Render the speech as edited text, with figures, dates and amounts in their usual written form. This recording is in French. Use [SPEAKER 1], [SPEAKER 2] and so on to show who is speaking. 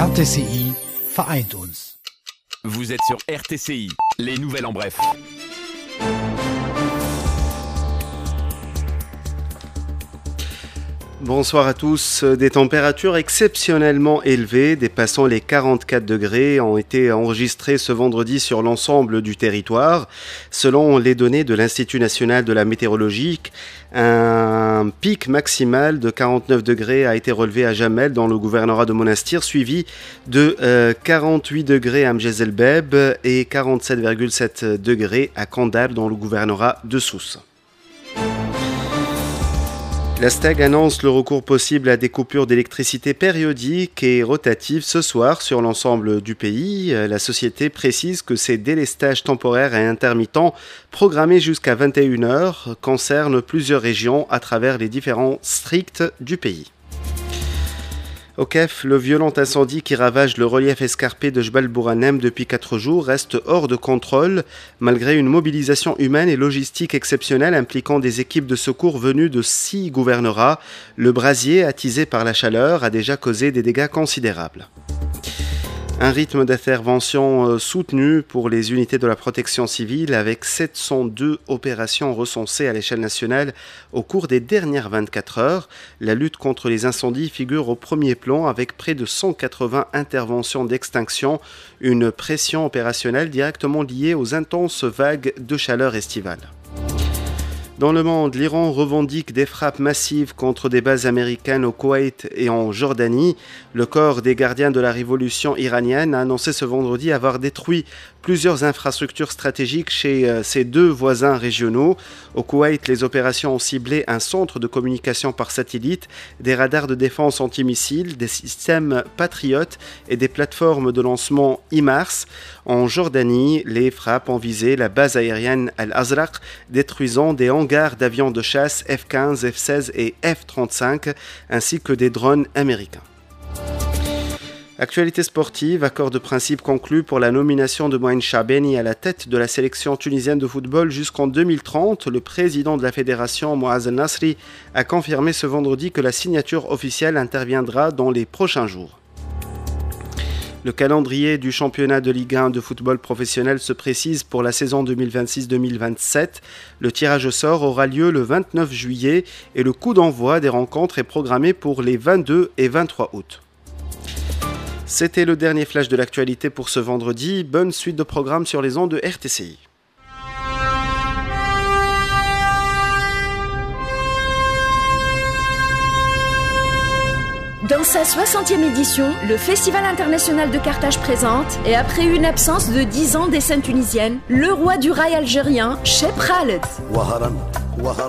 [SPEAKER 1] RTCI vereint uns.
[SPEAKER 2] Vous êtes sur RTCI, les nouvelles en bref.
[SPEAKER 3] Bonsoir à tous. Des températures exceptionnellement élevées, dépassant les 44 degrés, ont été enregistrées ce vendredi sur l'ensemble du territoire. Selon les données de l'Institut national de la météorologie, un pic maximal de 49 degrés a été relevé à Jamel dans le gouvernorat de Monastir, suivi de 48 degrés à Mjezelbeb et 47,7 degrés à Kandal dans le gouvernorat de Sousse. La STEG annonce le recours possible à des coupures d'électricité périodiques et rotatives ce soir sur l'ensemble du pays. La société précise que ces délestages temporaires et intermittents programmés jusqu'à 21h concernent plusieurs régions à travers les différents districts du pays. Au Kef, le violent incendie qui ravage le relief escarpé de Jbal Bouranem depuis 4 jours reste hors de contrôle, malgré une mobilisation humaine et logistique exceptionnelle impliquant des équipes de secours venues de 6 gouvernorats. Le brasier, attisé par la chaleur, a déjà causé des dégâts considérables. Un rythme d'intervention soutenu pour les unités de la protection civile avec 702 opérations recensées à l'échelle nationale au cours des dernières 24 heures. La lutte contre les incendies figure au premier plan avec près de 180 interventions d'extinction, une pression opérationnelle directement liée aux intenses vagues de chaleur estivale. Dans le monde, l'Iran revendique des frappes massives contre des bases américaines au Koweït et en Jordanie. Le corps des gardiens de la révolution iranienne a annoncé ce vendredi avoir détruit plusieurs infrastructures stratégiques chez ses 2 voisins régionaux. Au Koweït, les opérations ont ciblé un centre de communication par satellite, des radars de défense antimissiles, des systèmes patriotes et des plateformes de lancement HIMARS. En Jordanie, les frappes ont visé la base aérienne Al-Azraq, détruisant des hangars d'avions de chasse F-15, F-16 et F-35, ainsi que des drones américains. Actualité sportive, accord de principe conclu pour la nomination de Mouine Chabeni à la tête de la sélection tunisienne de football jusqu'en 2030. Le président de la fédération, Moaz El Nasri, a confirmé ce vendredi que la signature officielle interviendra dans les prochains jours. Le calendrier du championnat de Ligue 1 de football professionnel se précise pour la saison 2026-2027. Le tirage au sort aura lieu le 29 juillet et le coup d'envoi des rencontres est programmé pour les 22 et 23 août. C'était le dernier flash de l'actualité pour ce vendredi. Bonne suite de programmes sur les ondes de RTCI.
[SPEAKER 4] Dans sa 60e édition, le Festival international de Carthage présente, et après une absence de 10 ans des scènes tunisiennes, le roi du rail algérien, Cheb Khaled.